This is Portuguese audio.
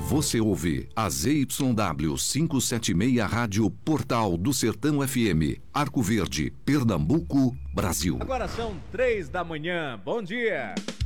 Você ouve a ZYW 576 Rádio Portal do Sertão FM, Arco Verde, Pernambuco, Brasil. Agora são 3 da manhã. Bom dia.